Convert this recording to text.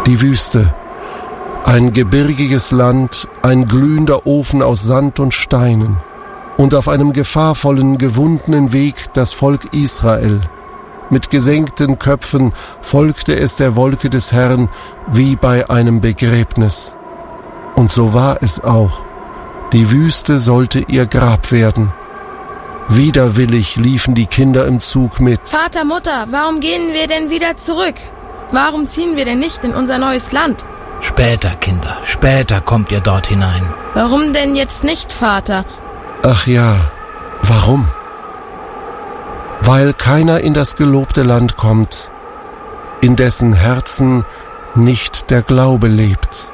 Die Wüste, ein gebirgiges Land, ein glühender Ofen aus Sand und Steinen. Und auf einem gefahrvollen, gewundenen Weg das Volk Israel. Mit gesenkten Köpfen folgte es der Wolke des Herrn wie bei einem Begräbnis. Und so war es auch. Die Wüste sollte ihr Grab werden. Widerwillig liefen die Kinder im Zug mit. Vater, Mutter, warum gehen wir denn wieder zurück? Warum ziehen wir denn nicht in unser neues Land? Später, Kinder, später kommt ihr dort hinein. Warum denn jetzt nicht, Vater? Ach ja, warum? Weil keiner in das gelobte Land kommt, in dessen Herzen nicht der Glaube lebt.